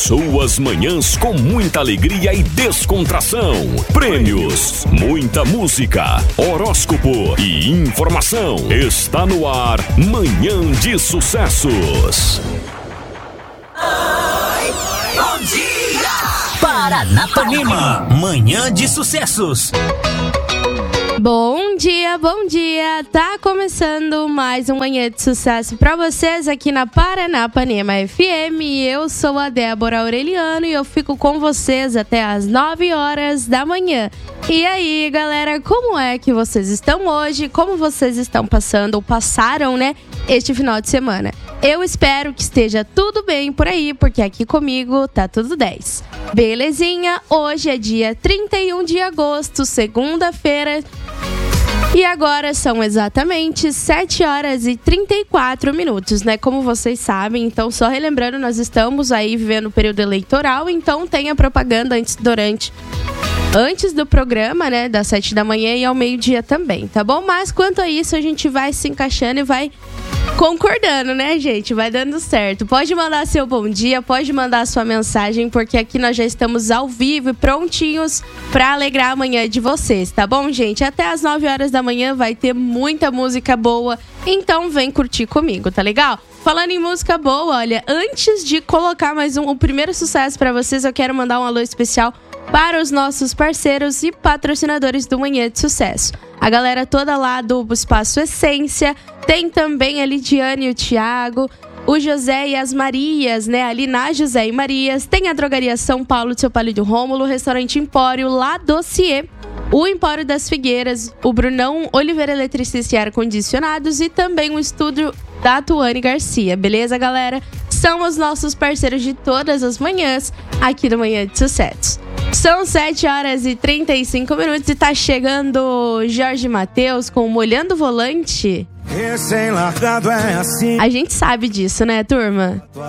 Suas manhãs com muita alegria e descontração. Prêmios, muita música, horóscopo e informação. Está no ar Manhã de Sucessos. Bom dia! Paranapanema, Manhã de Sucessos. Bom dia! Tá começando mais um Manhã de Sucesso pra vocês aqui na Paranapanema FM. Eu sou a Débora Aureliano e eu fico com vocês até as 9 horas da manhã. E aí, galera, como é que vocês estão hoje? Como vocês estão passando ou passaram, né, este final de semana? Eu espero que esteja tudo bem por aí, porque aqui comigo tá tudo 10. Belezinha? Hoje é dia 31 de agosto, segunda-feira. E agora são exatamente 7 horas e 34 minutos, né? Como vocês sabem, então só relembrando, nós estamos aí vivendo o período eleitoral, então tem a propaganda antes do programa, né? Das 7 da manhã e ao meio-dia também, tá bom? Mas quanto a isso, a gente vai se encaixando e vai concordando, né, gente? Vai dando certo. Pode mandar seu bom dia, pode mandar sua mensagem, porque aqui nós já estamos ao vivo e prontinhos pra alegrar a manhã de vocês, tá bom, gente? Até as 9 horas da manhã vai ter muita música boa, então vem curtir comigo, tá legal? Falando em música boa, olha, antes de colocar mais o primeiro sucesso pra vocês, eu quero mandar um alô especial para os nossos parceiros e patrocinadores do Manhã de Sucesso. A galera toda lá do Espaço Essência, tem também a Lidiane e o Thiago, o José e as Marias, né? Ali na José e Marias, tem a Drogaria São Paulo, do seu Palio do Rômulo, o Restaurante Empório, La Dossier, o Empório das Figueiras, o Brunão Oliveira Eletricista e Ar-Condicionados e também o estúdio da Tuane Garcia, beleza, galera? São os nossos parceiros de todas as manhãs aqui do Manhã de Sucesso. São 7 horas e 35 minutos e tá chegando Jorge Mateus com Molhando o Volante. Recém-largado é assim. A gente sabe disso, né, turma?